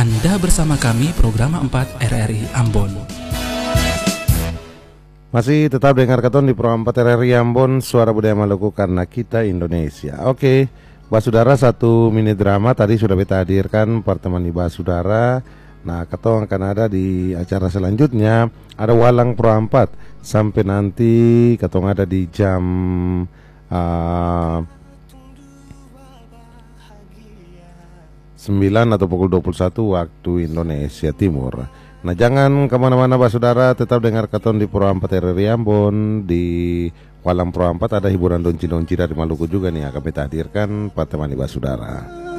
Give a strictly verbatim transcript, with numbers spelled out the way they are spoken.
Anda bersama kami program empat R R I Ambon. Masih tetap dengar katon di Pro empat R R I Ambon, Suara Budaya Maluku karena kita Indonesia. Oke, Basudara satu mini drama tadi sudah kita hadirkan pertemuan di Basudara. Nah, katong akan ada di acara selanjutnya, ada Walang Pro empat sampai nanti katong ada di jam uh, sembilan atau pukul dua puluh satu waktu Indonesia Timur. Nah, jangan kemana-mana Basudara, tetap dengar katon di Pro empat R R I Ambon. Di Walang Pro empat ada hiburan donci-donci dari Maluku juga nih, akan kita hadirkan Pak temani Basudara.